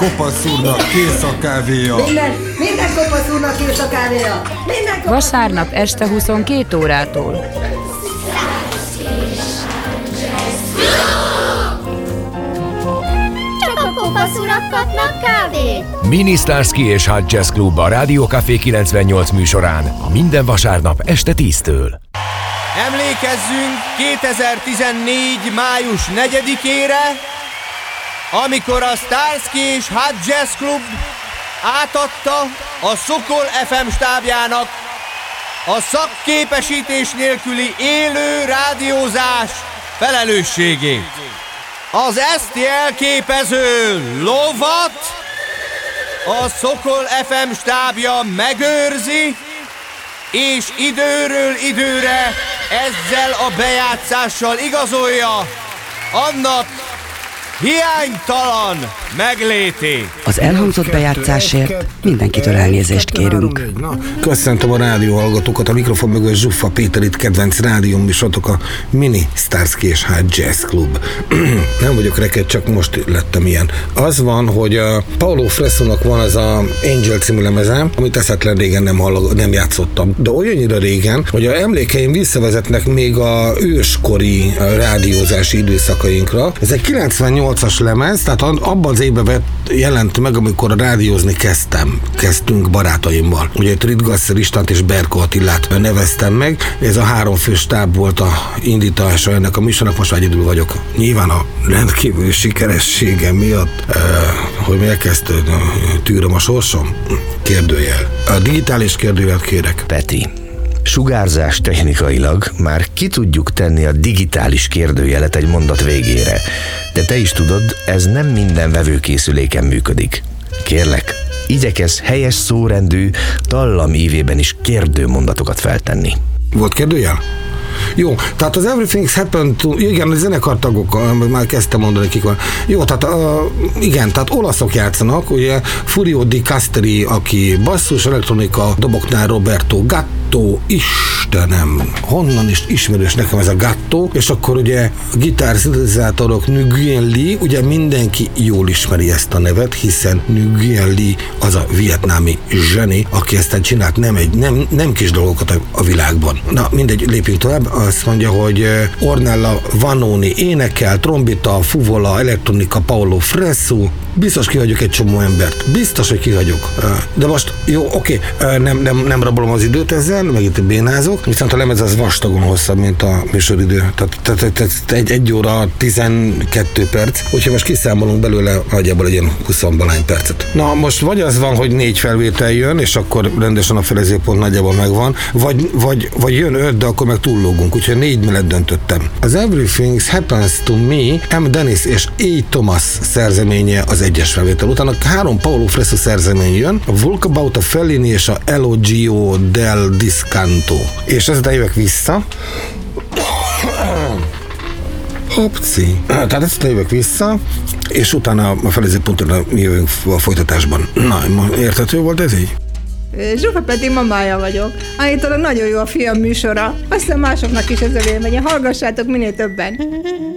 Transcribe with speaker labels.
Speaker 1: kopasz úrnak kész a kávéja.
Speaker 2: Minden kopasz úrnak kész a kávéja.
Speaker 3: Vasárnap este 22 órától.
Speaker 4: Csak a kopasz urak kapnak kávét.
Speaker 5: Mini Starsky és Hot Jazz Club a Rádió Café 98 műsorán minden vasárnap este 10-től.
Speaker 6: Emlékezzünk 2014. május 4-ére, amikor a Starsky és Hot Jazz Club átadta a Szokol FM stábjának a szakképesítés nélküli élő rádiózás felelősségét. Az ezt jelképező lovat a Szokol FM stábja megőrzi, és időről időre ezzel a bejátszással igazolja annak hiánytalan meglétét.
Speaker 7: Az elhangzott bejátszásért mindenkitől elnézést kérünk.
Speaker 1: Köszöntöm a rádióhallgatókat, a mikrofon mögött Zsuffa Péter, itt kedvenc rádióműsorotok, a Mini Starsky és Hot Jazz Club. Nem vagyok reked, csak most lettem ilyen. Az van, hogy a Paulo Fressónak van az a Angel című lemeze, amit eszetlen régen nem játszottam. De olyannyira régen, hogy a emlékeim visszavezetnek még a őskori rádiózási időszakainkra. Ez egy 98-as lemez, tehát abban az évben jelent meg, amikor rádiózni kezdtünk barátaimmal. Ugye Ritgasser Istvánt és Berko Attilát neveztem meg. Ez a 3 fő stáb volt a indítása ennek a műsornak, most már egyedül vagyok. Nyilván a rendkívül sikerességem miatt, hogy elkezdte tűröm a sorsom? Kérdőjel. A digitális kérdőjelet kérek.
Speaker 8: Peti, sugárzás technikailag már ki tudjuk tenni a digitális kérdőjelet egy mondat végére, de te is tudod, ez nem minden vevőkészüléken működik. Kérlek, igyekezz helyes szórendű, dallam ívében is kérdőmondatokat feltenni.
Speaker 1: Volt kérdőjel? Jó, tehát az Everything's Happened to... Igen, a zenekartagok, már kezdtem mondani, kik van. Jó, tehát igen, tehát olaszok játszanak, ugye Furio Di Casteri, aki basszus, elektronika, doboknál Roberto Gatto, Istenem, honnan is ismerős nekem ez a Gatto, és akkor ugye gitár szintetizátorok Nguyen Lee, ugye mindenki jól ismeri ezt a nevet, hiszen Nguyen Lee az a vietnámi zseni, aki ezt csinált nem kis dolgokat a világban. Na, mindegy, lépjünk tovább. Azt mondja, hogy Ornella Vanoni énekel, trombita, fuvola, elektronika, Paulo Fresso. Biztos kihagyok egy csomó embert. Biztos, hogy kihagyok. De most, jó, oké, nem rabolom az időt ezzel, meg itt bénázok, viszont a lemez az vastagon hosszabb, mint a műsoridő. Tehát 1 óra 12 perc, úgyhogy most kiszámolunk belőle nagyjából egy ilyen 20-valány percet. Na, most vagy az van, hogy 4 felvétel jön, és akkor rendesen a felezőpont nagyjából megvan, vagy jön 5, de akkor meg túllógunk, úgyhogy 4 mellett döntöttem. Az Everything Happens to Me, M. Dennis és A. Thomas szerzeménye az 1-es felvétel. Utána 3 Paulo Fresso szerzemény jön, a Walkabout, a Fellini és a Elogio del Discanto. És ezzel jövök vissza. Opci. Tehát ezt jövök vissza, és utána a felező pontra jövünk a folytatásban. Na, érthető volt ez így?
Speaker 9: Zsuffa Peti mamája vagyok. Állítólag nagyon jó a film műsora. Aztán másoknak is ez a véleménye. Hallgassátok minél többen.